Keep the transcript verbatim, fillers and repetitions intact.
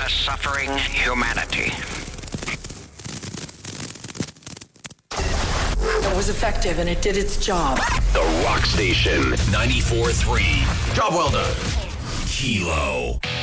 a suffering humanity. It was effective and it did its job. The Rock Station. ninety-four three. Job well done. Kilo.